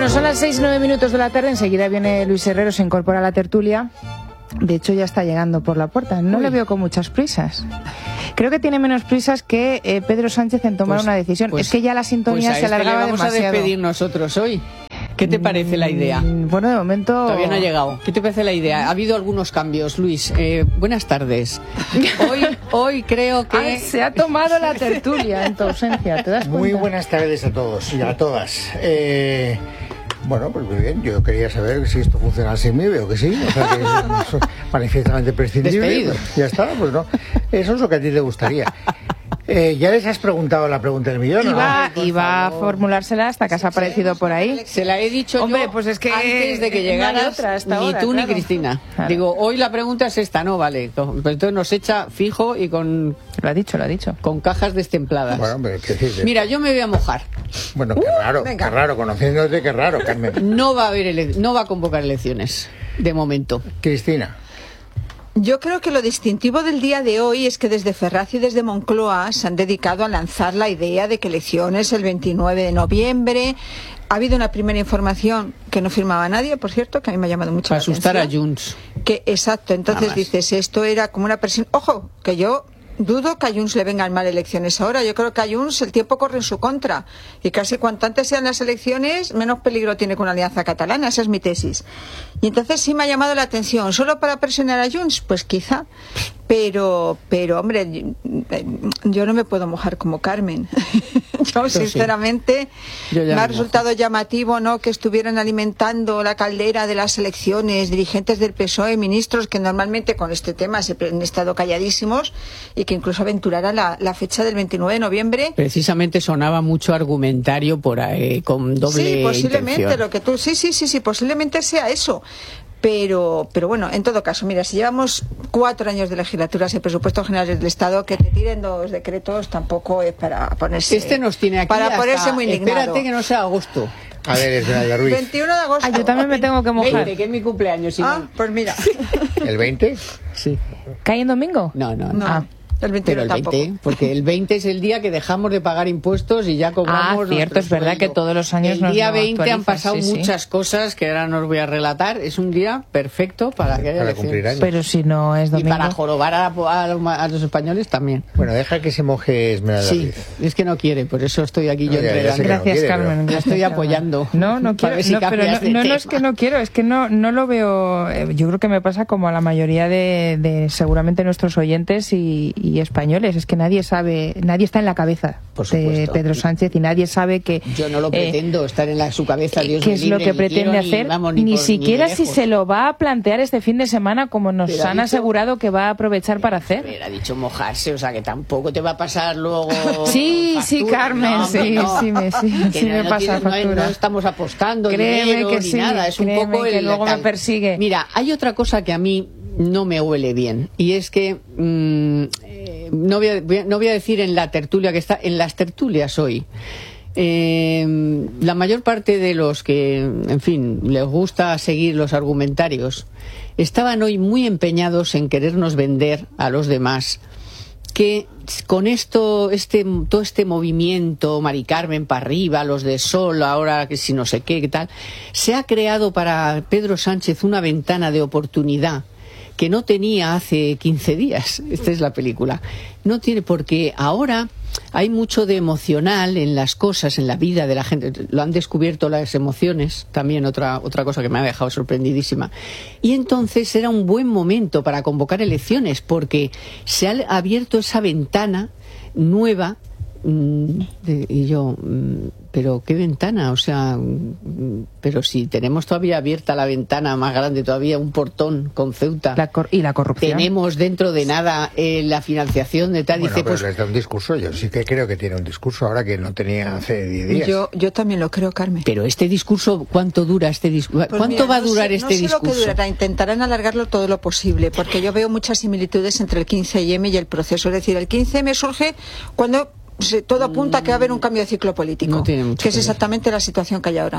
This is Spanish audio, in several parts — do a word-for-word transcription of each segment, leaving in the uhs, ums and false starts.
Bueno, son las seis, nueve minutos de la tarde. Enseguida viene Luis Herrero, se incorpora a la tertulia. De hecho, ya está llegando por la puerta. No Uy. le veo con muchas prisas. Creo que tiene menos prisas que eh, Pedro Sánchez en tomar pues, una decisión. Pues, es que ya la sintonía pues se alargaba vamos demasiado. Vamos a despedir nosotros hoy. ¿Qué te parece la idea? Bueno, de momento... Todavía no ha llegado. ¿Qué te parece la idea? Ha habido algunos cambios, Luis. Eh, buenas tardes. Hoy, hoy creo que... Ay, se ha tomado la tertulia en tu ausencia, ¿te das cuenta? Muy buenas tardes a todos y a todas. Eh... Bueno, pues muy bien, yo quería saber si esto funciona sin mí, veo que sí, o sea que es manifiestamente prescindible. Despedido. Ya está, pues no, eso es lo que a ti te gustaría. Eh, ¿Ya les has preguntado la pregunta del millón? Iba, ¿no? iba a formulársela hasta que has aparecido por ahí. Se la he dicho Hombre, yo pues es que antes de que llegaras, no ni hora, tú claro. ni Cristina. Claro. Digo, hoy la pregunta es esta, no vale. Pues entonces nos echa fijo y con... Lo ha dicho, lo ha dicho. Con cajas destempladas. Bueno, pero ¿qué dices? Mira, yo me voy a mojar. Bueno, qué uh, raro, venga. qué raro, conociéndote, qué raro, Carmen. No va a haber ele... no va a convocar elecciones, de momento. Cristina. Yo creo que lo distintivo del día de hoy es que desde Ferraz y desde Moncloa se han dedicado a lanzar la idea de que elecciones el veintinueve de noviembre. Ha habido una primera información que no firmaba nadie, por cierto, que a mí me ha llamado mucho Para la asustar atención. a Junts. Que, exacto, entonces dices, esto era como una presión. Ojo, que yo dudo que a Junts le vengan mal elecciones ahora. Yo creo que a Junts el tiempo corre en su contra. Y casi cuanto antes sean las elecciones, menos peligro tiene con una alianza catalana. Esa es mi tesis. Y entonces sí me ha llamado la atención. ¿Solo para presionar a Junts? Pues quizá. Pero, pero hombre, yo no me puedo mojar como Carmen. Yo, sinceramente, sí. yo me ha me resultado mojo. llamativo, ¿no?, que estuvieran alimentando la caldera de las elecciones dirigentes del P S O E, ministros que normalmente con este tema se han estado calladísimos, y que incluso aventuraran la, la fecha del veintinueve de noviembre. Precisamente sonaba mucho argumentario por ahí, con doble Sí, posiblemente, intención. lo que tú, sí, sí, sí, sí, posiblemente sea eso. Pero, pero bueno, en todo caso, mira, si llevamos cuatro años de legislaturas y presupuestos generales del Estado, que te tiren dos decretos tampoco es para ponerse... Este nos tiene aquí para hasta, ponerse muy indignado. Espérate que no sea agosto. A ver, Esmeralda Ruiz. veintiuno de agosto. Ah, yo también me tengo que mojar. veinte, que es mi cumpleaños. Si Ah, no... pues mira. ¿El veinte? Sí. ¿Cae en domingo? No, no, No. Ah. El veintiuno Pero el tampoco. veinte, porque el veinte es el día que dejamos de pagar impuestos y ya cobramos. Ah, cierto, es verdad sueldo. que todos los años el nos día lo veinte han actualizan, pasado sí, sí. muchas cosas que ahora no os voy a relatar. Es un día perfecto para que haya Para elecciones. cumplir años. Pero si no es Y domingo. para jorobar a, a- a los españoles también. Bueno, deja que se moje Esmeralda Sí, Ruiz. es que no quiere, por eso estoy aquí yo No, ya, ya enredando. sé que no Gracias, quiere, Carmen. pero- La Gracias, estoy Carmen. apoyando. No, no Para quiero. ver si No, pero cambias no, de no, no tema. es que no quiero, es que no, no lo veo. eh, Yo creo que me pasa como a la mayoría de, de seguramente nuestros oyentes y, y españoles. Es que nadie sabe, nadie está en la cabeza Por de supuesto. Pedro Sánchez y nadie sabe que. Yo no lo eh, pretendo estar en la, su cabeza, Dios ¿Qué me es libre, lo que ni pretende quiero, ni, hacer? vamos, Ni, ni por- siquiera ni de si lejos. se lo va a plantear este fin de semana, como nos Pero ha han dicho- asegurado que va a aprovechar para hacer. Pero ha dicho mojarse, o sea que tampoco te va a pasar luego. Sí, sí, factura. Carmen, No, sí, no. sí me, sí, Que sí no, me no pasa tiene- no- factura. No, estamos apostando Créeme dinero que ni sí, nada, es un créeme poco que el luego me tal. persigue. Mira, hay otra cosa que a mí no me huele bien, y es que mm, eh, no, voy a, voy a- no voy a decir en la tertulia que está, en las tertulias hoy. Eh, la mayor parte de los que, en fin, les gusta seguir los argumentarios, estaban hoy muy empeñados en querernos vender a los demás que con esto, este, todo este movimiento, Mari Carmen para arriba, los de Sol, ahora que si no sé qué, qué tal, se ha creado para Pedro Sánchez una ventana de oportunidad que no tenía hace quince días. Esta es la película. No tiene, porque ahora hay mucho de emocional en las cosas, en la vida de la gente. Lo han descubierto las emociones, también otra, otra cosa que me ha dejado sorprendidísima. Y entonces era un buen momento para convocar elecciones, porque se ha abierto esa ventana nueva. Mm, de- y yo, mm, pero qué ventana, o sea, mm, pero si tenemos todavía abierta la ventana más grande todavía, un portón con Ceuta. La cor- y la corrupción. Tenemos dentro de nada eh, la financiación de tal. Bueno, Dice, pero pues les da un discurso. Yo sí que creo que tiene un discurso ahora que no tenía hace diez días. Yo, yo también lo creo, Carmen. pero este discurso, ¿cuánto dura este discurso? Pues ¿Cuánto mira, va a no durar sé- este no sé discurso? Lo que durará. Intentarán alargarlo todo lo posible, porque yo veo muchas similitudes entre el quince eme y el proceso. Es decir, el quince eme surge cuando se- todo apunta a que va a haber un cambio de ciclo político, No tiene mucho que es que ver. exactamente la situación que hay ahora.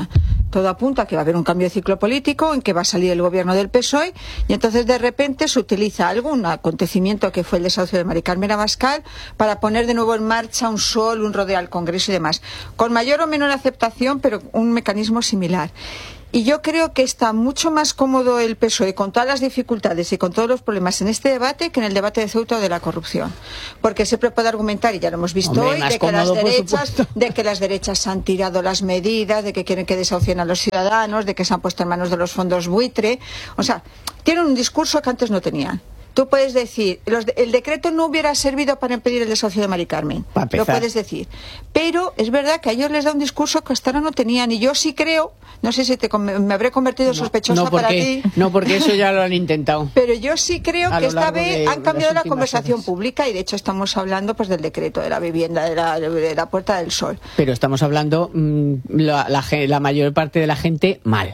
todo apunta a que va a haber un cambio de ciclo político, en que va a salir el gobierno del P S O E, y entonces de repente se utiliza algún acontecimiento que fue el desahucio de Mari Carmen Abascal para poner de nuevo en marcha un sol, un rodeo al Congreso y demás, con mayor o menor aceptación, pero un mecanismo similar. Y yo creo que está mucho más cómodo el P S O E con todas las dificultades y con todos los problemas en este debate que en el debate de Ceuta o de la corrupción. Porque siempre puede argumentar, y ya lo hemos visto Hombre, hoy, de que, cómodo, las derechas, de que las derechas han tirado las medidas, de que quieren que desahucien a los ciudadanos, de que se han puesto en manos de los fondos buitre. O sea, tienen un discurso que antes no tenían. Tú puedes decir, los de, el decreto no hubiera servido para impedir el desahucio de Mari Carmen. Lo puedes decir. Pero es verdad que a ellos les da un discurso que hasta ahora no tenían. Y yo sí creo, no sé si te, me habré convertido en no, sospechosa no porque, para ti. No, porque eso ya lo han intentado. Pero yo sí creo que esta vez han cambiado la conversación horas. pública, y de hecho estamos hablando pues del decreto de la vivienda, de la, de la Puerta del Sol. Pero estamos hablando mmm, la, la, la mayor parte de la gente mal.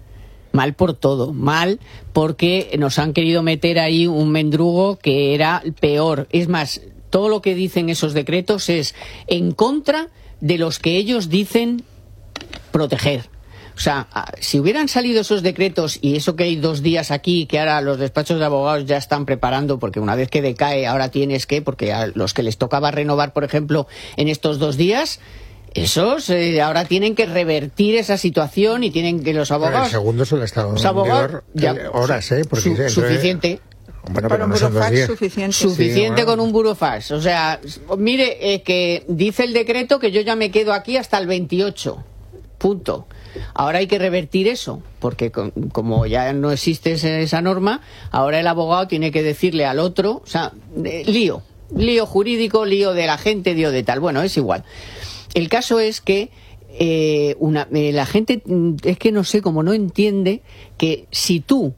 Mal por todo, mal porque nos han querido meter ahí un mendrugo que era peor. Es más, todo lo que dicen esos decretos es en contra de los que ellos dicen proteger. O sea, si hubieran salido esos decretos, y eso que hay dos días aquí, que ahora los despachos de abogados ya están preparando, porque una vez que decae, ahora tienes que, porque a los que les tocaba renovar, por ejemplo, en estos dos días... Esos eh, ahora tienen que revertir esa situación y tienen que los abogados... Pero el segundo solo está en vigor horas, ¿eh? Porque su, entonces, suficiente. Bueno, para un no burofax suficiente. Suficiente sí, con un burofax. O sea, mire, eh, que dice el decreto que yo ya me quedo aquí hasta el veintiocho. Punto. Ahora hay que revertir eso, porque con, como ya no existe esa norma, ahora el abogado tiene que decirle al otro, o sea, eh, lío, lío jurídico, lío de la gente, lío de tal. Bueno, es igual. El caso es que eh, una, eh, la gente, es que no sé, como no entiende que si tú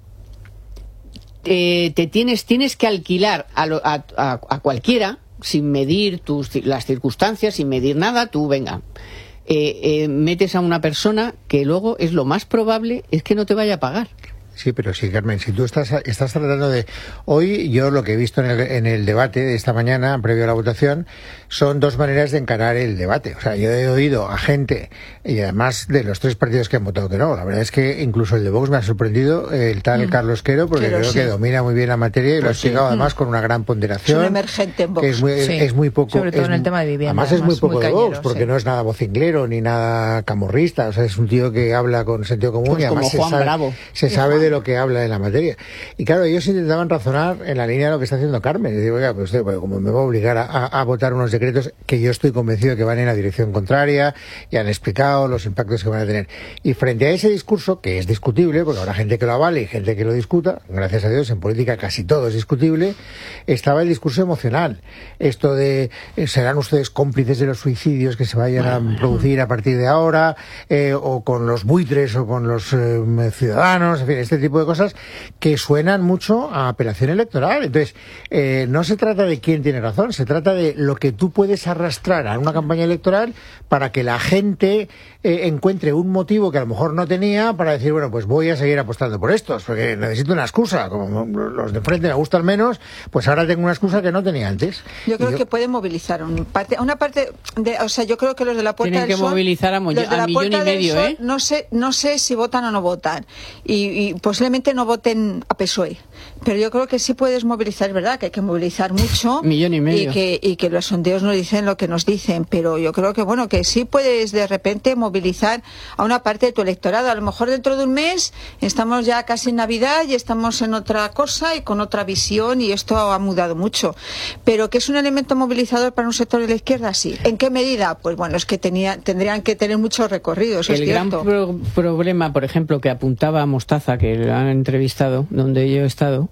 eh, te tienes, tienes que alquilar a, lo, a, a, a cualquiera, sin medir tus, las circunstancias, sin medir nada, tú venga, eh, eh, metes a una persona que luego es lo más probable es que no te vaya a pagar. Sí, pero sí, Carmen, si tú estás, estás tratando de... Hoy yo lo que he visto en el, en el debate de esta mañana, previo a la votación, son dos maneras de encarar el debate. O sea, yo he oído a gente, y además de los tres partidos que han votado que no, la verdad es que incluso el de Vox me ha sorprendido, el tal mm. Carlos Quero, porque Quero, creo sí. que domina muy bien la materia y pues lo ha explicado sí. además con una gran ponderación. Es un emergente en Vox. Que es muy, sí. es muy poco... Sobre todo es, en el tema de vivienda. Además, además es muy poco muy de Vox, porque sí. no es nada vocinglero ni nada camorrista. O sea, es un tío que habla con sentido común pues y además como Juan se sabe, Bravo. se sabe de lo que habla en la materia. Y claro, ellos intentaban razonar en la línea de lo que está haciendo Carmen. Y digo, oiga, pues usted, bueno, como me va a obligar a, a, a votar unos decretos que yo estoy convencido de que van en la dirección contraria, y han explicado los impactos que van a tener. Y frente a ese discurso, que es discutible, porque habrá gente que lo avale y gente que lo discuta, gracias a Dios, en política casi todo es discutible, estaba el discurso emocional. Esto de, eh, serán ustedes cómplices de los suicidios que se vayan a producir a partir de ahora, eh, o con los buitres, o con los eh, ciudadanos, en fin, este tipo de cosas que suenan mucho a apelación electoral. Entonces, eh, no se trata de quién tiene razón, se trata de lo que tú puedes arrastrar a una campaña electoral para que la gente eh, encuentre un motivo que a lo mejor no tenía para decir, bueno, pues voy a seguir apostando por estos, porque necesito una excusa. Como los de frente me gustan menos, pues ahora tengo una excusa que no tenía antes. Yo creo yo... que puede movilizar un parte, una parte, de, o sea, yo creo que los de la Puerta Tienen del que Sol, movilizar a, mo- los de a la millón y medio, Sol, ¿eh? No sé, no sé si votan o no votan, y, y posiblemente no voten a P S O E, pero yo creo que sí puedes movilizar, es verdad que hay que movilizar mucho, millón y medio, y que, y que los sondeos nos dicen lo que nos dicen, pero yo creo que bueno, que sí puedes de repente movilizar a una parte de tu electorado. A lo mejor dentro de un mes estamos ya casi en Navidad y estamos en otra cosa y con otra visión, y esto ha mudado mucho, pero que es un elemento movilizador para un sector de la izquierda, sí. ¿En qué medida? Pues bueno, es que tenía, tendrían que tener muchos recorridos, el es gran cierto. pro- problema, por ejemplo, que apuntaba Mostaza, que lo han entrevistado, donde yo he estado,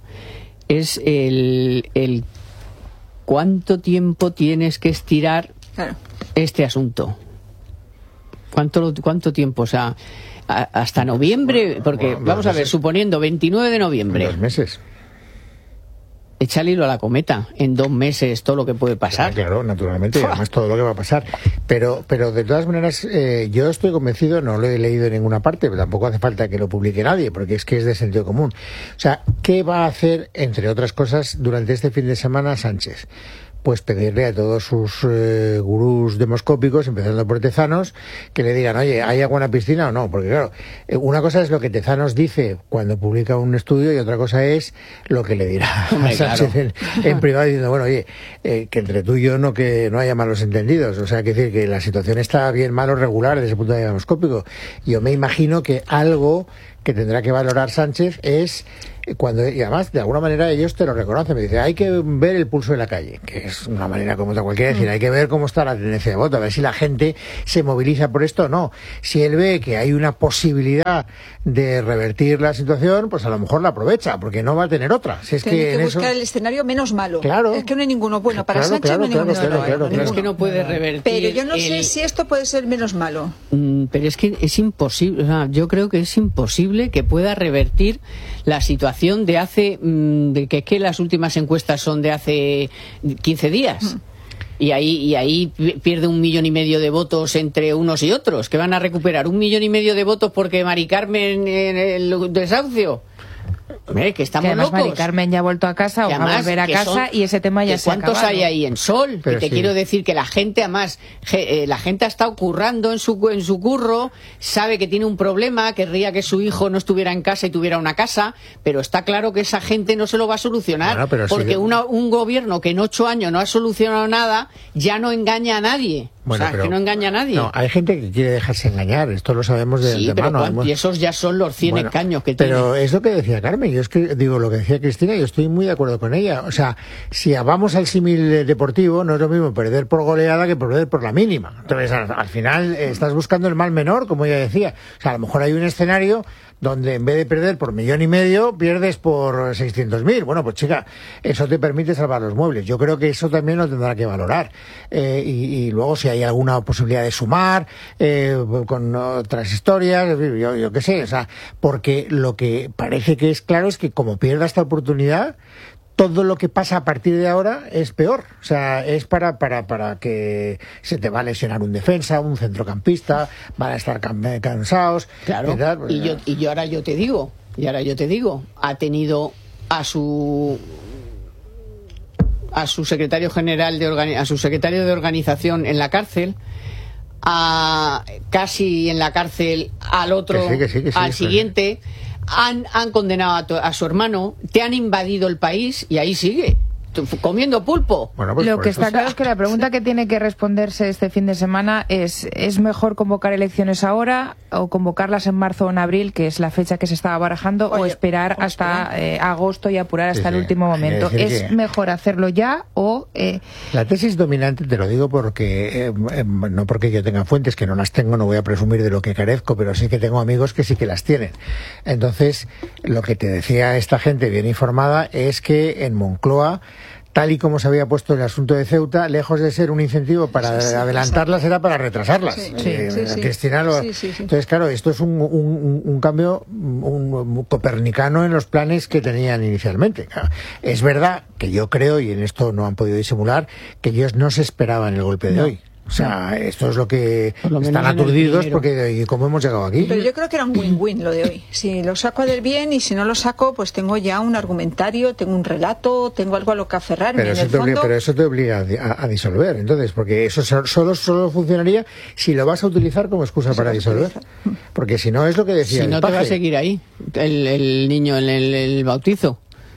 es el, el cuánto tiempo tienes que estirar Claro. este asunto. ¿Cuánto, cuánto tiempo? O sea, a, hasta noviembre, porque Bueno, vamos a ver, meses. suponiendo veintinueve de noviembre, Dos meses. échale hilo a la cometa, en dos meses todo lo que puede pasar. Ah, claro, naturalmente, y además todo lo que va a pasar. Pero, pero de todas maneras, eh, yo estoy convencido, no lo he leído en ninguna parte, pero tampoco hace falta que lo publique nadie, porque es que es de sentido común. O sea, ¿qué va a hacer, entre otras cosas, durante este fin de semana Sánchez? pues pedirle a todos sus eh, gurús demoscópicos, empezando por Tezanos, que le digan, oye, ¿hay agua en la piscina o no? Porque claro, una cosa es lo que Tezanos dice cuando publica un estudio y otra cosa es lo que le dirá Hombre, Sánchez claro. en, en privado, diciendo, bueno, oye, eh, que entre tú y yo no, que no haya malos entendidos. O sea, que decir que la situación está bien, mal o regular desde el punto de vista demoscópico. Yo me imagino que algo que tendrá que valorar Sánchez es cuando, y además de alguna manera ellos te lo reconocen, me dice, hay que ver el pulso de la calle, que es una manera como otra cualquiera decir, hay que ver cómo está la tendencia de voto, a ver si la gente se moviliza por esto o no. Si él ve que hay una posibilidad de revertir la situación, pues a lo mejor la aprovecha, porque no va a tener otra. Si es Tiene que, que en buscar eso... el escenario menos malo. Claro. Es que no hay ninguno bueno. Para Claro, Sánchez claro, no hay claro, ninguno claro, bueno. claro, Pero claro. es que no puede revertir. Pero yo no el... sé si esto puede ser menos malo. Mm, Pero es que es imposible, o sea, yo creo que es imposible que pueda revertir la situación de hace, mm, de que, que las últimas encuestas son de hace quince días. Y ahí, y ahí pierde un millón y medio de votos entre unos y otros, que van a recuperar un millón y medio de votos porque Mari Carmen en el desahucio. Hombre, que estamos que además locos. Mari Carmen ya ha vuelto a casa o va a volver a casa son, y ese tema ya se ha acabado. ¿Cuántos hay ahí en Sol? Pero y te sí. quiero decir que la gente, además, je, eh, la gente ha estado currando en su, en su curro, sabe que tiene un problema, querría que su hijo no estuviera en casa y tuviera una casa, pero está claro que esa gente no se lo va a solucionar, Bueno, pero porque sí. una, un gobierno que en ocho años no ha solucionado nada, ya no engaña a nadie. Bueno, o sea, pero- que no engaña a nadie. No, hay gente que quiere dejarse engañar, esto lo sabemos de sí, pero antemano. cuan- hemos- y esos ya son los cien Bueno, escaños que tiene. pero es lo que decía Carmen, yo es que digo lo que decía Cristina, yo estoy muy de acuerdo con ella. O sea, si vamos al símil deportivo, no es lo mismo perder por goleada que perder por la mínima. Entonces, al, al final eh, estás buscando el mal menor, como ella decía. O sea, a lo mejor hay un escenario donde en vez de perder por millón y medio, pierdes por seiscientos mil. Bueno, pues chica, eso te permite salvar los muebles. Yo creo que eso también lo tendrá que valorar. Eh, y, y luego si hay alguna posibilidad de sumar eh, con otras historias, en fin, yo, yo qué sé, o sea, porque lo que parece que es claro es que como pierda esta oportunidad, todo lo que pasa a partir de ahora es peor. O sea, es para, para, para que se te va a lesionar un defensa, un centrocampista, van a estar can- cansados. Claro, y tal, pues, y yo, y yo ahora yo te digo, y ahora yo te digo, ha tenido a su a su secretario general de organi- a su secretario de organización en la cárcel, a casi en la cárcel al otro, Que sí, que sí, que sí, al sí. siguiente, han, han condenado a, tu- a su hermano, te han invadido el país y ahí sigue, tu- comiendo pulpo. Bueno, pues Lo por que eso. está claro es que la pregunta que tiene que responderse este fin de semana es ¿es mejor convocar elecciones ahora o convocarlas en marzo o en abril, que es la fecha que se estaba barajando, o Oye, esperar o hasta eh, agosto y apurar hasta Sí, el sí. último Hay que momento? decir ¿Es que- mejor hacerlo ya o...? Eh, La tesis dominante, te lo digo porque, eh, eh, no porque yo tenga fuentes, que no las tengo, no voy a presumir de lo que carezco, pero sí que tengo amigos que sí que las tienen. Entonces, lo que te decía esta gente bien informada es que en Moncloa, tal y como se había puesto el asunto de Ceuta, lejos de ser un incentivo para Sí, sí, adelantarlas, era para retrasarlas. Sí, Eh, sí, sí. Cristina lo- Sí, sí, sí. Entonces, claro, esto es un, un- un- un cambio un, un copernicano en los planes que tenían inicialmente. Claro, es verdad que yo creo, y en esto no han podido disimular, que ellos no se esperaban el golpe de hoy. O sea, esto es lo que Por lo menos están en el aturdidos primero. porque ¿y cómo hemos llegado aquí? Pero yo creo que era un win-win lo de hoy. Si lo saco del bien y si no lo saco, pues tengo ya un argumentario, tengo un relato, tengo algo a lo que aferrarme. Pero En eso, el te obliga, fondo, pero eso te obliga a, di- a- a disolver, entonces, porque eso so- solo, solo funcionaría si lo vas a utilizar como excusa Se para va a disolver. utilizar. Porque si no es lo que decía Si el no te va a paje. seguir ahí el, el niño en el, el bautizo.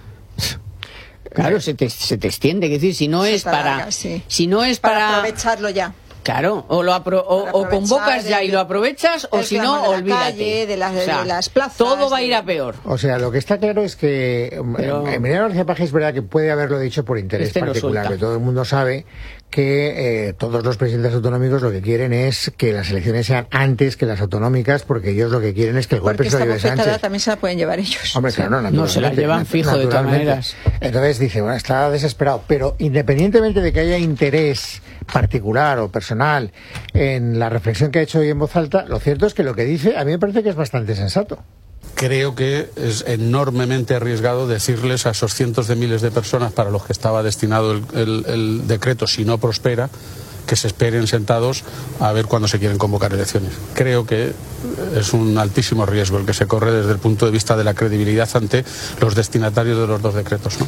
Claro, se te, se te extiende, es decir, si no Se es te para alarga, sí. si no es para para, aprovecharlo ya. claro, o lo apro- o, Para o aprovechar convocas ya el- y lo aprovechas o el si no clamor de la olvídate. calle, de las- de O sea, las plazas, todo va a ir de- a peor. O sea, lo que está claro es que Pero- eh, Emiliano García Paje es verdad que puede haberlo dicho por interés Este lo particular, suelta. que todo el mundo sabe que eh, todos los presidentes autonómicos lo que quieren es que las elecciones sean antes que las autonómicas, porque ellos lo que quieren es que el golpe Porque se lo esta lleve bofetada Sánchez. también se la pueden llevar ellos. Hombre, claro, no, No, se la naturalmente, llevan nat- fijo, de todas naturalmente. maneras. Entonces dice, bueno, está desesperado, pero independientemente de que haya interés particular o personal en la reflexión que ha hecho hoy en voz alta, lo cierto es que lo que dice a mí me parece que es bastante sensato. Creo que es enormemente arriesgado decirles a esos cientos de miles de personas para los que estaba destinado el, el- el decreto, si no prospera, que se esperen sentados a ver cuándo se quieren convocar elecciones. Creo que es un altísimo riesgo el que se corre desde el punto de vista de la credibilidad ante los destinatarios de los dos decretos, ¿no?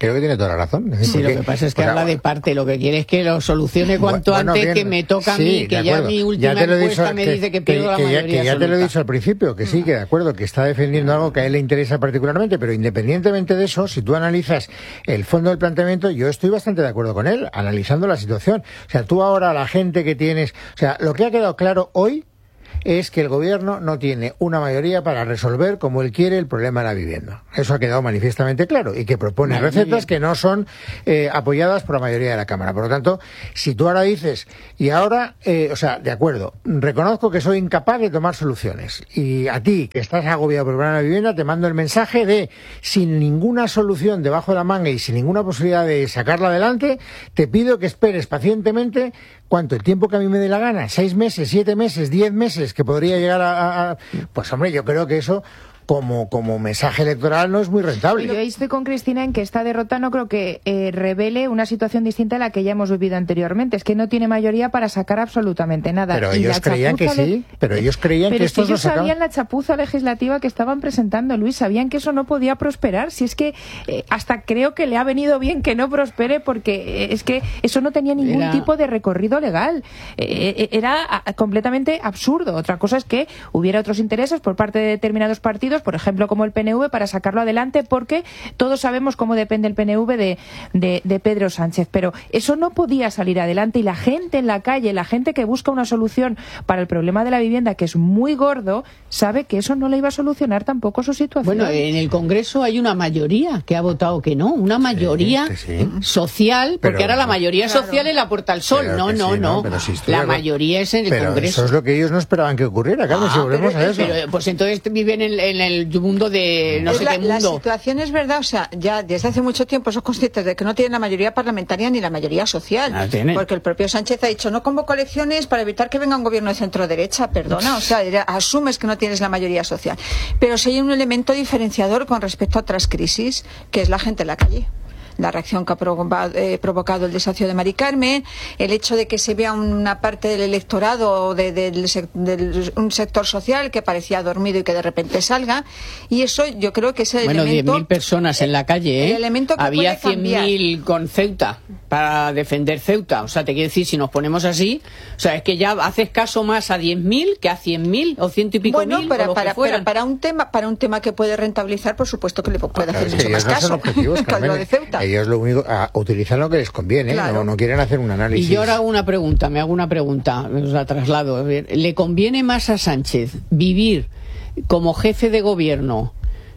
Creo que tiene toda la razón. Es decir, Sí, lo porque, que pasa es que o sea, habla de parte, lo que quiere es que lo solucione cuanto bueno, antes, bien. que me toca a Sí, mí, que de ya acuerdo. mi última Ya te lo he encuesta dicho, me dice que pierdo la que ya, mayoría que ya te lo he absoluta. dicho al principio, que sí, que de acuerdo, que está defendiendo algo que a él le interesa particularmente, pero independientemente de eso, si tú analizas el fondo del planteamiento, yo estoy bastante de acuerdo con él, analizando la situación. O sea, tú ahora, la gente que tienes... O sea, lo que ha quedado claro hoy es que el gobierno no tiene una mayoría para resolver como él quiere el problema de la vivienda. Eso ha quedado manifiestamente claro y que propone Vale, recetas que no son eh, apoyadas por la mayoría de la Cámara. Por lo tanto, si tú ahora dices, y ahora, eh, o sea, de acuerdo, reconozco que soy incapaz de tomar soluciones y a ti, que estás agobiado por el problema de la vivienda, te mando el mensaje de, sin ninguna solución debajo de la manga y sin ninguna posibilidad de sacarla adelante, te pido que esperes pacientemente. ¿Cuánto? ¿El tiempo que a mí me dé la gana? ¿Seis meses, siete meses, diez meses? Que podría llegar a, a, a... Pues hombre, yo creo que eso... Como, como mensaje electoral no es muy rentable. Yo estoy con Cristina en que esta derrota no creo que eh, revele una situación distinta a la que ya hemos vivido anteriormente. Es que no tiene mayoría para sacar absolutamente nada. Pero Y ellos la creían que chapuza sí, pero ellos creían pero que es que estos no ellos sacaban. sabían la chapuza legislativa que estaban presentando, Luis, sabían que eso no podía prosperar. Si es que eh, hasta creo que le ha venido bien que no prospere porque eh, es que eso no tenía ningún Era- tipo de recorrido legal. Eh, eh, era a- completamente absurdo. Otra cosa es que hubiera otros intereses por parte de determinados partidos, por ejemplo, como el P N V, para sacarlo adelante, porque todos sabemos cómo depende el P N V de, de, de Pedro Sánchez. Pero eso no podía salir adelante y la gente en la calle, la gente que busca una solución para el problema de la vivienda, que es muy gordo, sabe que eso no le iba a solucionar tampoco su situación. Bueno, en el Congreso hay una mayoría que ha votado que no, una mayoría que sí. social, porque Pero- ahora la mayoría Claro. social es la Puerta al Sol. Pero No, que no, sí, no. pero sí estoy La de acuerdo. mayoría es en el Pero Congreso. eso es lo que ellos no esperaban que ocurriera, Carmen, Ah, si volvemos pero- a eso. Pero, pues entonces viven en, en el mundo de no Es sé la, qué la mundo. situación es verdad, o sea, ya desde hace mucho tiempo son conscientes de que no tienen la mayoría parlamentaria ni la mayoría social. Ah, tienen. Porque el propio Sánchez ha dicho, no convoco elecciones para evitar que venga un gobierno de centro-derecha, perdona, o sea, era- asumes que no tienes la mayoría social. Pero sí hay un elemento diferenciador con respecto a otras crisis, que es la gente en la calle. La reacción que ha provocado, eh, provocado el desahucio de Mari Carmen, el hecho de que se vea una parte del electorado, de, del sec- del- un sector social que parecía dormido y que de repente salga, y eso yo creo que es el Bueno, diez elemento... mil personas en la calle, ¿eh? el elemento que Había puede cambiar. cien mil con Ceuta para defender Ceuta. O sea, te quiero decir, si nos ponemos así, o sea, es que ya haces caso más a diez mil que a cien mil o ciento y pico Bueno, mil o para, lo que para, fueran. pero para un tema para un tema que puede rentabilizar, por supuesto que le puede Claro, hacer es que mucho ellos más no son caso objetivos, que Carmen. lo de Ceuta. Ellos lo único, a, utilizan lo que les conviene, Claro. no, no quieren hacer un análisis. Y yo ahora hago una pregunta, me hago una pregunta, os la traslado. A ver, ¿le conviene más a Sánchez vivir como jefe de gobierno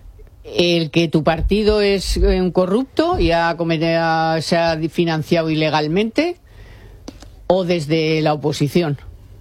el que tu partido es eh, un corrupto y ha cometido, ha- se ha financiado ilegalmente o desde la oposición?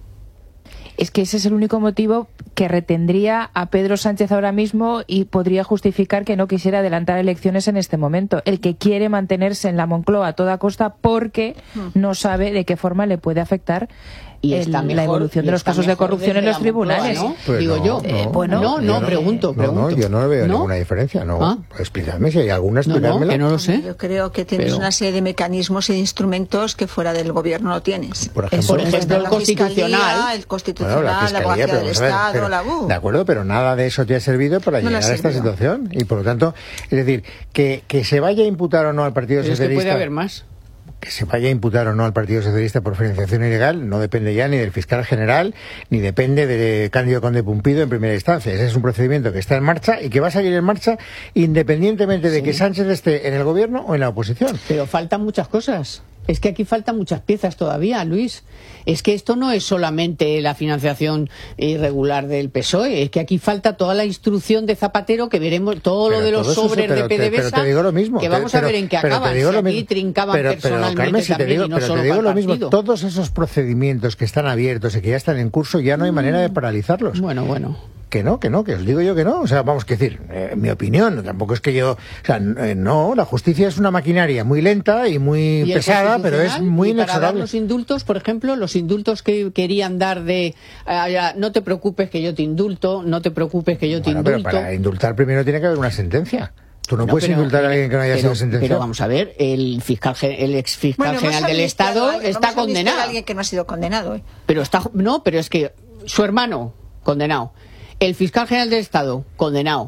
Es que ese es el único motivo que retendría a Pedro Sánchez ahora mismo y podría justificar que no quisiera adelantar elecciones en este momento. El que quiere mantenerse en la Moncloa a toda costa porque no sabe de qué forma le puede afectar Y el- está la mejor- evolución y de los está casos de mejor corrupción en desde los la Moncloa, tribunales. ¿no? Pues Digo no, yo. no, Eh, bueno, no, no, yo pregunto, no, pregunto. No, yo no le veo ¿No? ninguna diferencia, no. ¿Ah? Explícame si hay alguna, No, no, explicármela. que no lo sé. Yo creo que tienes Pero- una serie de mecanismos y de instrumentos que fuera del gobierno no tienes. Por ejemplo, Por ejemplo, el La constitucional. Fiscalía, el Bueno, constitucional, la la, fiscalía, abogacía pero del vamos a ver, Estado, pero- la U. de acuerdo, pero nada de eso te ha servido para No le ha llegar a esta servido. situación y por lo tanto, es decir, que, que se vaya a imputar o no al Partido Pero es que Socialista, puede haber más. que se vaya a imputar o no al Partido Socialista por financiación ilegal no depende ya ni del fiscal general ni depende de Cándido Conde Pumpido en primera instancia. Ese es un procedimiento que está en marcha y que va a seguir en marcha independientemente de que Sánchez esté en el gobierno o en la oposición. Pero faltan muchas cosas. Es que aquí faltan muchas piezas todavía, Luis. Es que esto no es solamente la financiación irregular del P S O E, es que aquí falta toda la instrucción de Zapatero, que veremos todo Pero lo de los todo eso, sobres pero de te- PDVSA, pero te digo lo mismo, que te- vamos pero- a ver en qué pero te acaban. digo Si lo aquí mismo. trincaban Pero- pero, personalmente Carmen, si te también digo, y no pero te solo digo para lo el mismo, partido. todos esos procedimientos que están abiertos y que ya están en curso, ya no hay manera de paralizarlos. Bueno, bueno. Que no, que no, que os digo yo que no. O sea, vamos a decir, eh, mi opinión, tampoco es que yo... O sea, n- eh, no, la justicia es una maquinaria muy lenta y muy ¿Y el pesada, pero es Constitucional? muy Y para dar inexorable. los indultos, por ejemplo, los indultos que querían dar de ah, ya, no te preocupes que yo te indulto, no te preocupes que yo te Bueno, pero indulto. para indultar primero tiene que haber una sentencia. Tú no, No, puedes pero- indultar a alguien que no haya pero- sido sentenciado. Pero vamos a ver, el fiscal, gen- el ex fiscal Bueno, general hemos del amnistiado Estado a alguien, está hemos amnistiado condenado. a alguien que no ha sido condenado. ¿eh? Pero está, no, pero es que su hermano condenado, el fiscal general del Estado condenado,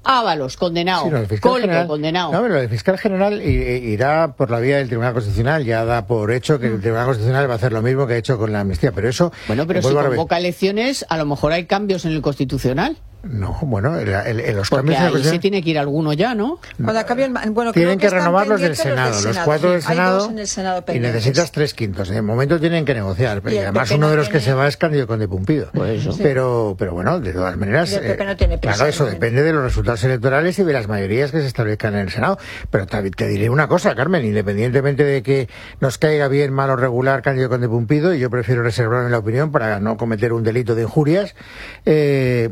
Ábalos, condenado. Sí, no, Coldo, general, condenado. No, pero el fiscal general irá por la vía del Tribunal Constitucional, ya da por hecho que el Tribunal Constitucional va a hacer lo mismo que ha hecho con la amnistía, pero eso... Bueno, pero si convoca elecciones, a lo mejor hay cambios en el Constitucional. No, bueno, el, el, el, los Porque cambios ahí en la se tiene que ir alguno ya, ¿no? Cuando acabe el, bueno, tienen que, que renovar los del Senado, Senado, los cuatro del Senado, Senado y necesitas tres quintos. En el momento tienen que negociar. Y, y además uno no de los tiene... que se va es Cándido Conde Pumpido. Pues eso. Pero, pero bueno, de todas maneras, el P P no tiene prisa, claro, eso depende de los resultados electorales y de las mayorías que se establezcan en el Senado. Pero te, te diré una cosa, Carmen, independientemente de que nos caiga bien, mal o regular Cándido Conde Pumpido, y yo prefiero reservarme la opinión para no cometer un delito de injurias, eh,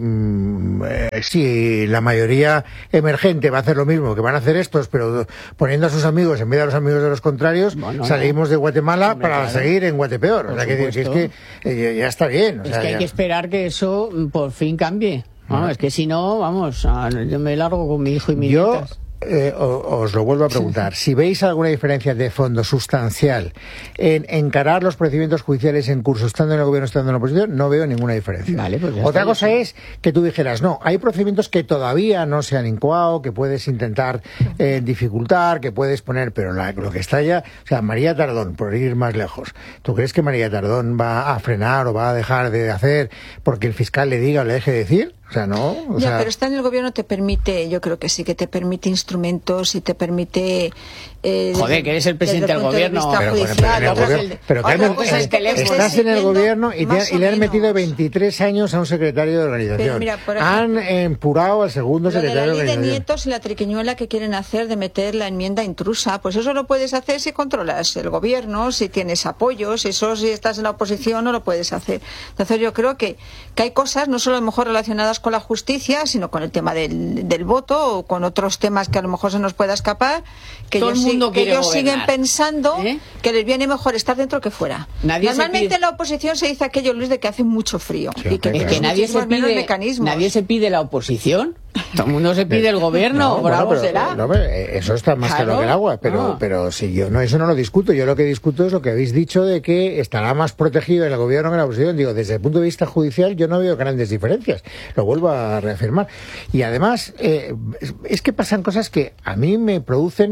eh, si la mayoría emergente va a hacer lo mismo que van a hacer estos, pero poniendo a sus amigos en vez de a los amigos de los contrarios, bueno, salimos no. de Guatemala Hombre, para claro. seguir en Guatepeor. O sea, que, que es que eh, ya está bien. O es sea, que hay ya... que esperar que eso por fin cambie. No, no. Es que si no, vamos, a, yo me largo con mi hijo y mi yo... nietas. Eh, os lo vuelvo a preguntar. Si veis alguna diferencia de fondo sustancial en encarar los procedimientos judiciales en curso estando en el gobierno, estando en la oposición, no veo ninguna diferencia. Vale, pues Otra cosa bien. es que tú dijeras, no, hay procedimientos que todavía no se han incoado, que puedes intentar eh, dificultar, que puedes poner, pero la, lo que está ya, o sea, María Tardón, por ir más lejos, ¿tú crees que María Tardón va a frenar o va a dejar de hacer porque el fiscal le diga o le deje decir? O sea, no. O ya, sea... pero estar en el gobierno te permite, yo creo que sí, que te permite instrumentos y te permite. Eh, Joder, que eres el presidente del gobierno. Pero, judicial, pero, pero, pero, pero, pero Carmen, estás en el gobierno y, te, y le han metido veintitrés años a un secretario de organización. Mira, ejemplo, han empurado al segundo secretario de, de organización. La ley de nietos y la triquiñuela que quieren hacer de meter la enmienda intrusa, pues eso lo puedes hacer si controlas el gobierno, si tienes apoyos, eso si estás en la oposición no lo puedes hacer. Entonces yo creo que, que hay cosas, no solo a lo mejor relacionadas con la justicia, sino con el tema del, del voto o con otros temas que a lo mejor se nos pueda escapar, que Todo ellos, el mundo que ellos gobernar. siguen pensando ¿Eh? que les viene mejor estar dentro que fuera. Nadie Normalmente pide... en la oposición se dice aquello, Luis, de que hace mucho frío. Sí, y que, es que nadie se, pide, nadie se pide la oposición. Todo el mundo se pide el gobierno, no, bravo bueno, pero, será. No, eso está más claro, claro que el agua, pero, no. pero si yo no eso no lo discuto, yo lo que discuto es lo que habéis dicho de que estará más protegido el gobierno que la oposición. Digo, desde el punto de vista judicial yo no veo grandes diferencias, lo vuelvo a reafirmar. Y además, eh, es que pasan cosas que a mí me producen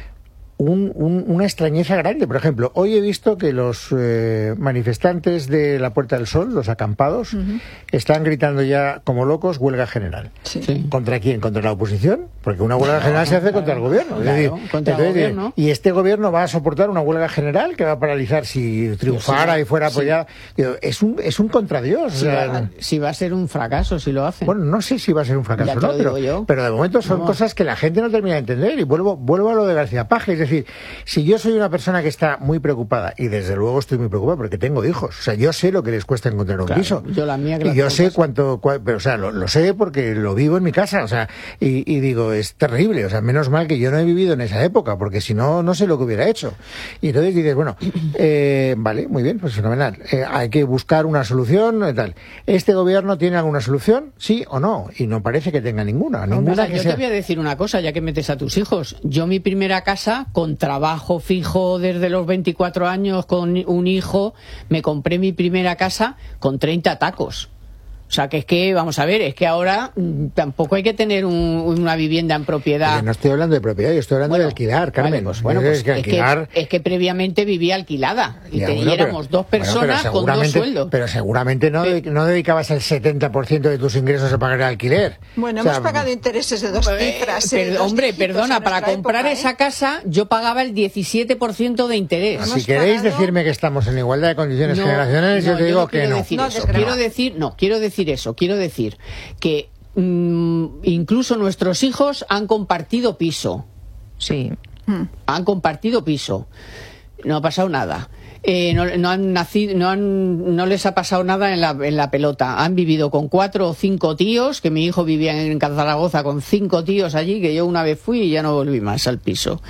Un, un, una extrañeza grande. Por ejemplo, hoy he visto que los eh, manifestantes de la Puerta del Sol, los acampados, uh-huh. están gritando ya como locos huelga general. Sí. Sí. ¿Contra quién? ¿Contra la oposición? Porque una huelga no, general se hace claro, contra el gobierno. Claro, es decir, contra entonces, el gobierno. ¿y este gobierno va a soportar una huelga general que va a paralizar si triunfara sí, y fuera apoyada? Sí. Es un es un contradios. Si, o sea, va, si va a ser un fracaso si lo hacen. Bueno, no sé si va a ser un fracaso o no, pero, pero de momento son no. cosas que la gente no termina de entender. Y vuelvo, vuelvo a lo de García Paje. Es decir, si yo Yo soy una persona que está muy preocupada y desde luego estoy muy preocupada porque tengo hijos. O sea, yo sé lo que les cuesta encontrar un claro, piso. Yo la mía que y la yo sé casa. cuánto, cuál, pero o sea, lo, lo sé porque lo vivo en mi casa. O sea, y, y digo, es terrible. O sea, menos mal que yo no he vivido en esa época porque si no, no sé lo que hubiera hecho. Y entonces dices, bueno, eh, vale, muy bien, pues fenomenal. Eh, hay que buscar una solución y tal. ¿Este gobierno tiene alguna solución? ¿Sí o no? Y no parece que tenga ninguna. No, ninguna nada, que yo sea... te voy a decir una cosa, ya que metes a tus hijos. Yo mi primera casa, con trabajo fijo desde los veinticuatro años, con un hijo, me compré mi primera casa con treinta tacos. O sea, que es que, vamos a ver, es que ahora mmm, tampoco hay que tener un, una vivienda en propiedad. Pero no estoy hablando de propiedad, yo estoy hablando bueno, de alquilar, Carmen. Vale, pues, bueno, pues es, que alquilar... es, que, es que previamente vivía alquilada y ya, te, bueno, éramos pero, dos personas bueno, con dos sueldos. Pero seguramente no, pero, no dedicabas el setenta por ciento de tus ingresos a pagar el alquiler. Bueno, o sea, hemos pagado intereses de dos eh, cifras. Per, eh, dos hombre, perdona, para comprar época, esa ¿eh? casa yo pagaba el diecisiete por ciento de interés. Si queréis pagado... decirme que estamos en igualdad de condiciones no, generacionales, no, yo te digo yo no que no. Decir no, eso. Quiero decir, no, quiero decir eso, quiero decir que mmm, incluso nuestros hijos han compartido piso. Sí. Hmm. Han compartido piso. No ha pasado nada. Eh, no, no han nacido, no han, no les ha pasado nada en la, en la pelota. Han vivido con cuatro o cinco tíos, que mi hijo vivía en Zaragoza con cinco tíos allí, que yo una vez fui y ya no volví más al piso.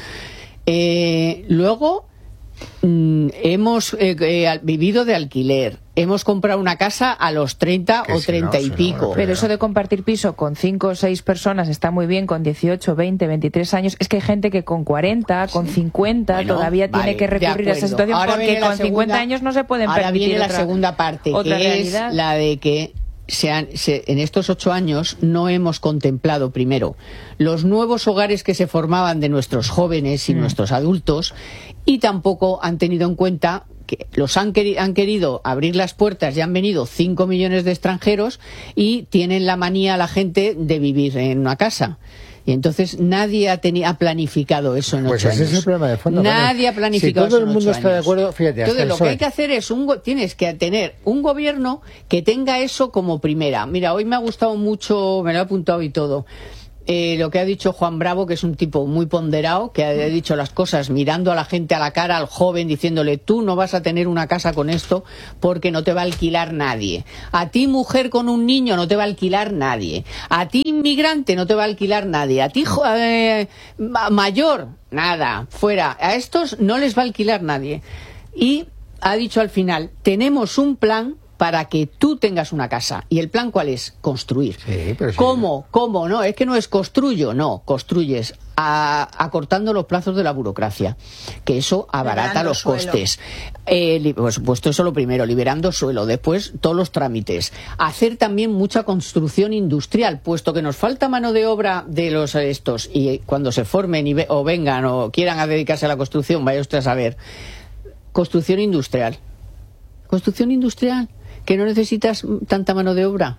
Eh, luego mm, hemos eh, eh, vivido de alquiler. Hemos comprado una casa a los treinta o treinta y pico. No, pero eso de compartir piso con cinco o seis personas está muy bien, con dieciocho, veinte, veintitrés años. Es que hay gente que con cuarenta, con cincuenta bueno, todavía vale, tiene que recurrir a esa situación ahora porque con segunda, cincuenta años no se pueden ahora permitir viene otra, la segunda parte, otra que realidad. Es la de que se han, se, en estos ocho años no hemos contemplado primero los nuevos hogares que se formaban de nuestros jóvenes y mm. nuestros adultos, y tampoco han tenido en cuenta que los han, queri han querido abrir las puertas y han venido cinco millones de extranjeros y tienen la manía la gente de vivir en una casa. Y entonces nadie ha, ha planificado eso en pues ocho ese años. Es el problema de fondo. Nadie ha planificado eso. Si todo el mundo está años. de acuerdo, fíjate. Entonces lo que hay que hacer es un tienes que tener un gobierno que tenga eso como primera. Mira, hoy me ha gustado mucho, me lo he apuntado y todo. Eh, lo que ha dicho Juan Bravo, que es un tipo muy ponderado, que ha dicho las cosas mirando a la gente a la cara, al joven, diciéndole: tú no vas a tener una casa con esto porque no te va a alquilar nadie. A ti, mujer con un niño, no te va a alquilar nadie. A ti, inmigrante, no te va a alquilar nadie. A ti, eh, mayor, nada, fuera. A estos no les va a alquilar nadie. Y ha dicho al final: tenemos un plan para que tú tengas una casa. ¿Y el plan cuál es? Construir. Sí, pero sí. ¿Cómo? ¿Cómo? No, es que no es construyo, no, construyes a, acortando los plazos de la burocracia, que eso abarata liberando los suelo. costes. Eh, por supuesto, eso lo primero, liberando suelo, después todos los trámites. Hacer también mucha construcción industrial, puesto que nos falta mano de obra de los estos, y cuando se formen y ve, o vengan o quieran a dedicarse a la construcción, vaya usted a saber. Construcción industrial. Construcción industrial. Que no necesitas tanta mano de obra.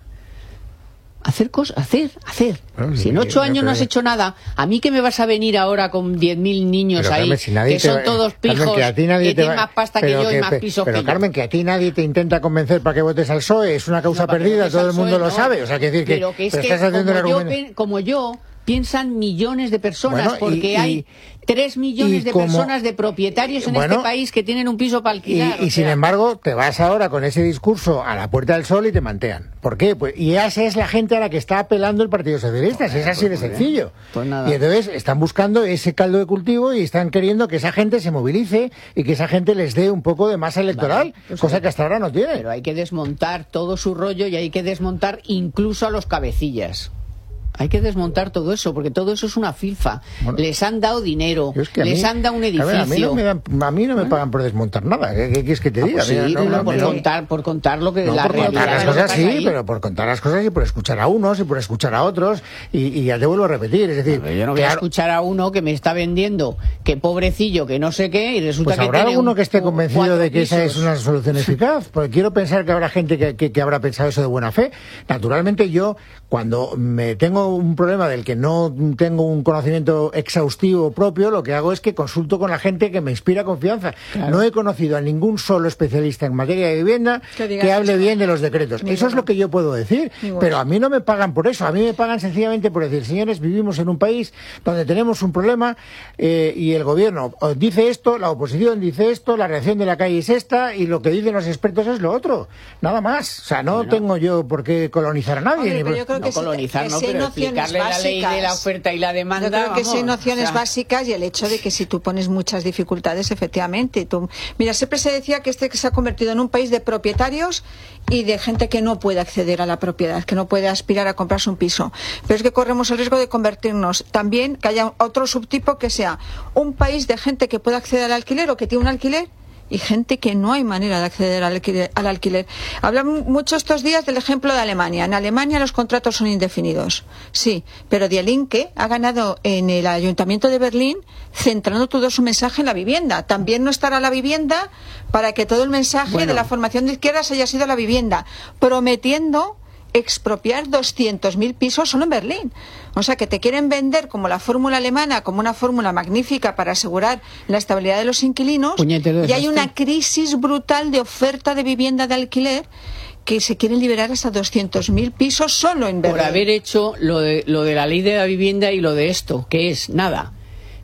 Hacer cosas, hacer, hacer. Bueno, si en ocho no, años no has hecho nada, ¿a mí que me vas a venir ahora con diez mil niños pero, ahí, Carmen, si que son va, todos pijos, Carmen, que, a ti nadie que tienen más pasta que yo que, y más pisos pero, que Carmen, yo? que a ti nadie te intenta convencer para que votes al P S O E, es una causa no, perdida, todo el mundo lo no. sabe. O sea, que decir que, pero que es pero que estás haciendo como, el yo, como yo, piensan millones de personas, bueno, porque y, hay y, tres millones de como, personas de propietarios en bueno, este país que tienen un piso para alquilar. Y, y sin embargo, te vas ahora con ese discurso a la Puerta del Sol y te mantean. ¿Por qué? Pues, y esa es la gente a la que está apelando el Partido Socialista, pues, es así pues, de sencillo. Pues nada. Y entonces están buscando ese caldo de cultivo y están queriendo que esa gente se movilice y que esa gente les dé un poco de masa electoral, vale, pues cosa que hasta ahora no tiene. Pero hay que desmontar todo su rollo y hay que desmontar incluso a los cabecillas. Hay que desmontar todo eso, porque todo eso es una filfa. Bueno, les han dado dinero, es que les mí, han dado un edificio. A, ver, a mí no me, dan, a mí no me pagan por desmontar nada. ¿Qué, qué quieres que te ah, diga? Pues sí, no, no, no, por, no, contar, por contar lo que no, la por realidad. Contar las cosas sí, ahí. Pero por contar las cosas y por escuchar a unos y por escuchar a otros. Y, y ya te vuelvo a repetir. Es decir, no, yo no voy claro, a escuchar a uno que me está vendiendo que pobrecillo, que no sé qué, y resulta pues que habrá tiene alguno un, que esté convencido de que pisos. esa es una solución eficaz. Porque quiero pensar que habrá gente que, que, que habrá pensado eso de buena fe. Naturalmente yo, cuando me tengo un problema del que no tengo un conocimiento exhaustivo propio, lo que hago es que consulto con la gente que me inspira confianza. Claro. No he conocido a ningún solo especialista en materia de vivienda que, que hable bien de los decretos. Eso bueno. es lo que yo puedo decir, bueno. pero a mí no me pagan por eso. A mí me pagan sencillamente por decir: señores, vivimos en un país donde tenemos un problema eh, y el gobierno dice esto, la oposición dice esto, la reacción de la calle es esta y lo que dicen los expertos es lo otro. Nada más. O sea, no bueno. tengo yo por qué colonizar a nadie. Oye, ni pero yo creo no que colonizar, que no, pero explicarle básicas. la ley de la oferta y la demanda. Yo creo que vamos, sí, nociones o sea... básicas, y el hecho de que si tú pones muchas dificultades, efectivamente. Tú... Mira, siempre se decía que este se ha convertido en un país de propietarios y de gente que no puede acceder a la propiedad, que no puede aspirar a comprarse un piso. Pero es que corremos el riesgo de convertirnos también, que haya otro subtipo que sea un país de gente que pueda acceder al alquiler o que tiene un alquiler, y gente que no hay manera de acceder al alquiler. Al alquiler. Hablan mucho estos días del ejemplo de Alemania. En Alemania los contratos son indefinidos. Sí, pero Die Linke ha ganado en el Ayuntamiento de Berlín centrando todo su mensaje en la vivienda. También no estará la vivienda para que todo el mensaje bueno. de la formación de izquierdas haya sido la vivienda, prometiendo expropiar doscientos mil pisos solo en Berlín. O sea, que te quieren vender como la fórmula alemana, como una fórmula magnífica para asegurar la estabilidad de los inquilinos, Puñetero, y hay una crisis brutal de oferta de vivienda de alquiler, que se quieren liberar hasta doscientos mil pisos solo en Berlín. Por haber hecho lo de, lo de la ley de la vivienda y lo de esto, que es nada.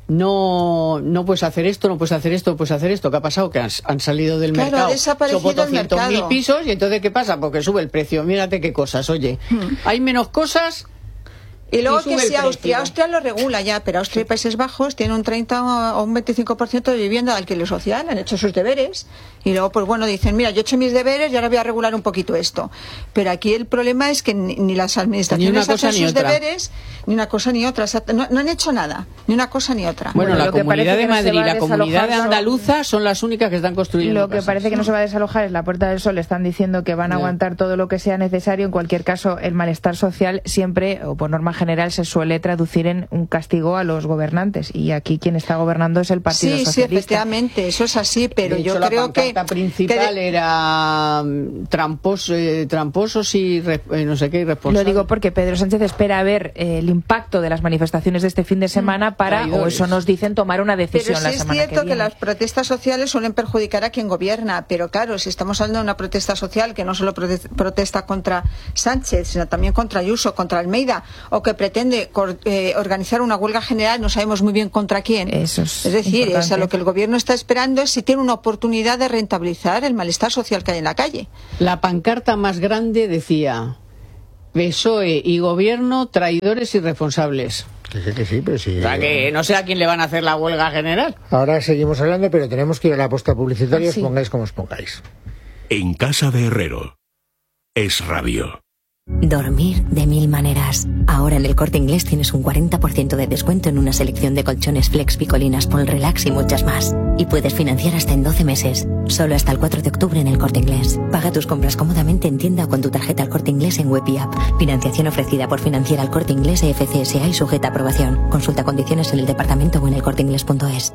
No, no puedes hacer esto, no puedes hacer esto, no puedes hacer esto. ¿Qué ha pasado? Que han, han salido del claro, mercado. Ha desaparecido doscientos mil pisos, y entonces ¿qué pasa? Porque sube el precio. Mírate qué cosas, oye. Hmm. Hay menos cosas Y luego sube que el si Austria, precio. Austria lo regula ya, pero Austria y Países Bajos tienen un treinta o un veinticinco por ciento de vivienda de alquiler social, han hecho sus deberes y luego pues bueno dicen, mira, yo he hecho mis deberes y ahora voy a regular un poquito esto. Pero aquí el problema es que ni, ni las administraciones Ni una cosa hacen ni sus otra. deberes, ni una cosa ni otra, no, no han hecho nada, ni una cosa ni otra. Bueno, Bueno, la lo que Comunidad parece de que no se Madrid va y a la Comunidad de desalojar son- Andaluza son las únicas que están construyendo Lo que casas. parece que no se va a desalojar es la Puerta del Sol. Están diciendo que van a Ya. aguantar todo lo que sea necesario. En cualquier caso, el malestar social siempre, o por norma general, se suele traducir en un castigo a los gobernantes. Y aquí quien está gobernando es el Partido Sí, sí, Socialista. efectivamente, eso es así, pero De hecho, yo la creo que... pancarta principal que de- era mm, trampos, eh, tramposos y re- eh, no sé qué, Lo irresponsables. digo porque Pedro Sánchez espera ver eh, el impacto de las manifestaciones de este fin de semana para, o traidores. eso nos dicen, tomar una Pero decisión sí la es semana cierto que que, viene. las protestas sociales suelen perjudicar a quien gobierna, pero claro, si estamos hablando de una protesta social que no solo prote- protesta contra Sánchez, sino también contra Ayuso, contra Almeida, o que pretende cor- eh, organizar una huelga general, no sabemos muy bien contra quién. Eso es Es decir, importante. es a lo que el gobierno está esperando es si tiene una oportunidad de rentabilizar el malestar social que hay en la calle. La pancarta más grande decía P S O E y Gobierno traidores y responsables. Que sí, que sí, pero sí. O sea que no sé a quién le van a hacer la huelga general. Ahora seguimos hablando, pero tenemos que ir a la posta publicitaria, Ah, sí. os pongáis como os pongáis. En casa de Herrero. Es radio. Dormir de mil maneras. Ahora en el Corte Inglés tienes un cuarenta por ciento de descuento en una selección de colchones Flex, Picolinas, Pol Relax y muchas más. Y puedes financiar hasta en doce meses. Solo hasta el cuatro de octubre en el Corte Inglés. Paga tus compras cómodamente en tienda o con tu tarjeta al Corte Inglés en web y app. Financiación ofrecida por Financiera al Corte Inglés E F C S A y sujeta a aprobación. Consulta condiciones en el departamento o en el corte inglés punto es.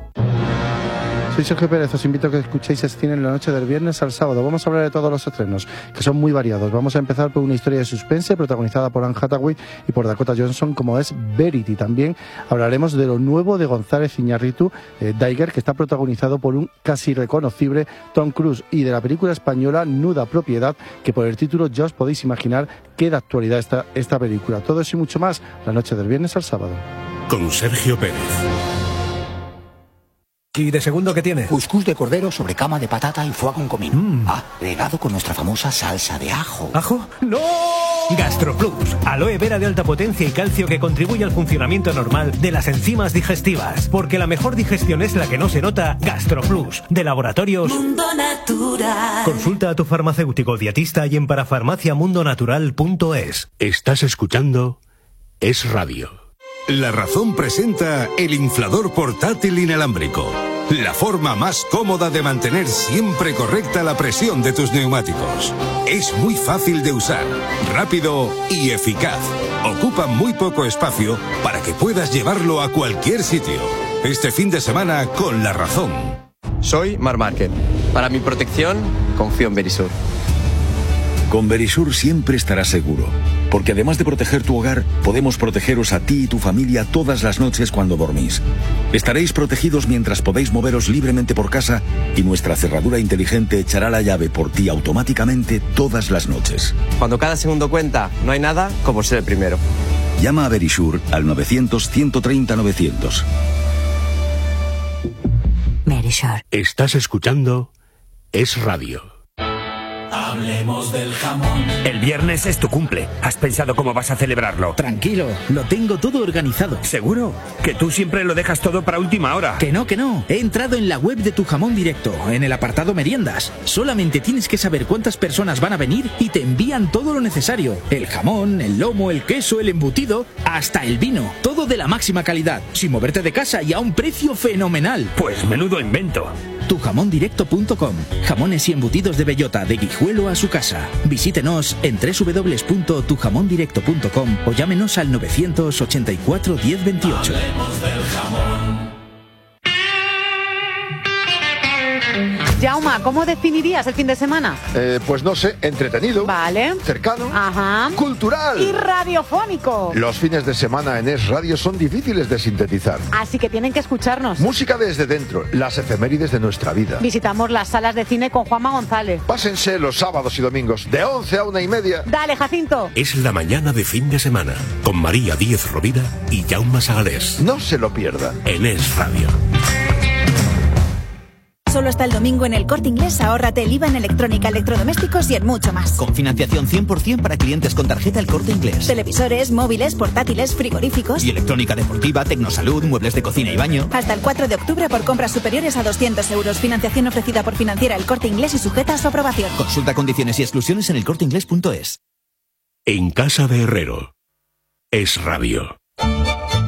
Soy Sergio Pérez, os invito a que escuchéis este cine en la noche del viernes al sábado. Vamos a hablar de todos los estrenos, que son muy variados. Vamos a empezar por una historia de suspense protagonizada por Anne Hathaway y por Dakota Johnson, como es Verity. También hablaremos de lo nuevo de González Iñárritu, eh, Daiger, que está protagonizado por un casi reconocible Tom Cruise, y de la película española Nuda Propiedad, que por el título ya os podéis imaginar qué de actualidad está esta película. Todo eso y mucho más la noche del viernes al sábado. Con Sergio Pérez. ¿Y de segundo qué tiene? Cuscús de cordero sobre cama de patata y foie con comino. Mm. Ah, regado con nuestra famosa salsa de ajo. ¿Ajo? ¡No! GastroPlus, aloe vera de alta potencia y calcio que contribuye al funcionamiento normal de las enzimas digestivas. Porque la mejor digestión es la que no se nota. GastroPlus, de Laboratorios Mundo Natural. Consulta a tu farmacéutico dietista y en parafarmaciamundonatural punto es. Estás escuchando Es Radio. La Razón presenta el inflador portátil inalámbrico. La forma más cómoda de mantener siempre correcta la presión de tus neumáticos. Es muy fácil de usar, rápido y eficaz. Ocupa muy poco espacio para que puedas llevarlo a cualquier sitio. Este fin de semana con La Razón. Soy Mar Márquez. Para mi protección, confío en Verisur. Con Verisur siempre estarás seguro, porque además de proteger tu hogar, podemos protegeros a ti y tu familia todas las noches cuando dormís. Estaréis protegidos mientras podéis moveros libremente por casa y nuestra cerradura inteligente echará la llave por ti automáticamente todas las noches. Cuando cada segundo cuenta, no hay nada como ser el primero. Llama a Verisur al novecientos, ciento treinta, novecientos. Verisur. Estás escuchando Es Radio. Hablemos del jamón. El viernes es tu cumple. ¿Has pensado cómo vas a celebrarlo? Tranquilo, lo tengo todo organizado. ¿Seguro? Que tú siempre lo dejas todo para última hora. Que no, que no. He entrado en la web de Tu Jamón Directo, en el apartado meriendas. Solamente tienes que saber cuántas personas van a venir y te envían todo lo necesario. El jamón, el lomo, el queso, el embutido, hasta el vino. Todo de la máxima calidad, sin moverte de casa y a un precio fenomenal. Pues menudo invento. tu jamón directo punto com. Jamones y embutidos de bellota, de Guijuelo a su casa. Visítenos en doble u doble u doble u punto tu jamón directo punto com o llámenos al novecientos ochenta y cuatro, diez veintiocho. Hablemos del jamón. Jauma, ¿cómo definirías el fin de semana? Eh, pues no sé, entretenido. Vale. Cercano. Ajá. Cultural. Y radiofónico. Los fines de semana en Es Radio son difíciles de sintetizar. Así que tienen que escucharnos. Música desde dentro, las efemérides de nuestra vida. Visitamos las salas de cine con Juanma González. Pásense los sábados y domingos de once a una y media. Dale, Jacinto. Es la mañana de fin de semana con María Díez Rovira y Jaume Sagalés. No se lo pierdan. En Es Radio. Solo hasta el domingo en El Corte Inglés ahórrate el I V A en electrónica, electrodomésticos y en mucho más. Con financiación cien por ciento para clientes con tarjeta El Corte Inglés. Televisores, móviles, portátiles, frigoríficos. Y electrónica deportiva, tecnosalud, muebles de cocina y baño. Hasta el cuatro de octubre por compras superiores a doscientos euros. Financiación ofrecida por Financiera El Corte Inglés y sujeta a su aprobación. Consulta condiciones y exclusiones en elcorteinglés punto es. En casa de Herrero. Es Radio.